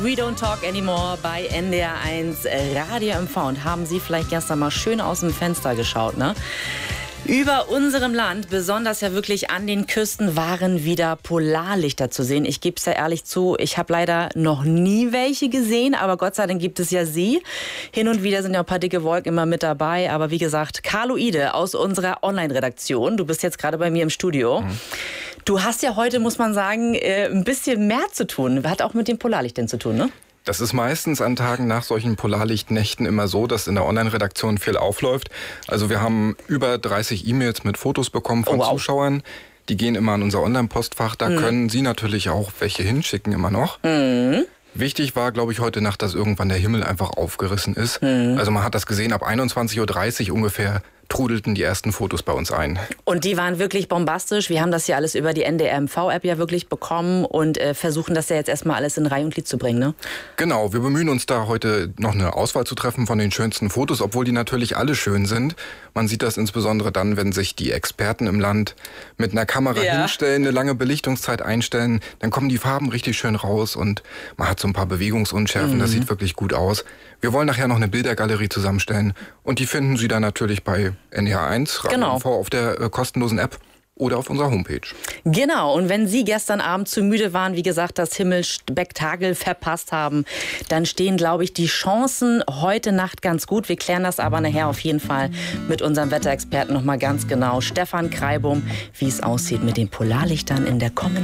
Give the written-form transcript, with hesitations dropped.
We Don't Talk Anymore bei NDR1 Radio MV. Und haben Sie vielleicht gestern mal schön aus dem Fenster geschaut, ne? Über unserem Land, besonders ja wirklich an den Küsten, waren wieder Polarlichter zu sehen. Ich gebe es ja ehrlich zu, ich habe leider noch nie welche gesehen, aber Gott sei Dank gibt es ja sie. Hin und wieder sind ja ein paar dicke Wolken immer mit dabei, aber wie gesagt, Carlo-Ide aus unserer Online-Redaktion, du bist jetzt gerade bei mir im Studio. Du hast ja heute, muss man sagen, ein bisschen mehr zu tun. Hat auch mit den Polarlichtern zu tun, ne? Das ist meistens an Tagen nach solchen Polarlichtnächten immer so, dass in der Online-Redaktion viel aufläuft. Also wir haben über 30 E-Mails mit Fotos bekommen von Zuschauern. Die gehen immer an unser Online-Postfach. Da können Sie natürlich auch welche hinschicken, immer noch. Wichtig war, glaube ich, heute Nacht, dass irgendwann der Himmel einfach aufgerissen ist. Also man hat das gesehen, ab 21:30 Uhr ungefähr trudelten die ersten Fotos bei uns ein. Und die waren wirklich bombastisch. Wir haben das ja alles über die NDR-MV-App ja wirklich bekommen und versuchen das ja jetzt erstmal alles in Reihe und Glied zu bringen, ne? Genau, wir bemühen uns da heute noch eine Auswahl zu treffen von den schönsten Fotos, obwohl die natürlich alle schön sind. Man sieht das insbesondere dann, wenn sich die Experten im Land mit einer Kamera hinstellen, eine lange Belichtungszeit einstellen, dann kommen die Farben richtig schön raus und man hat so ein paar Bewegungsunschärfen, das sieht wirklich gut aus. Wir wollen nachher noch eine Bildergalerie zusammenstellen und die finden Sie dann natürlich bei NDR1 Radio MV auf der kostenlosen App oder auf unserer Homepage. Genau, und wenn Sie gestern Abend zu müde waren, wie gesagt, das Himmelspektakel verpasst haben, dann stehen, glaube ich, die Chancen heute Nacht ganz gut. Wir klären das aber nachher auf jeden Fall mit unserem Wetterexperten nochmal ganz genau. Stefan Kreibum, wie es aussieht mit den Polarlichtern in der kommenden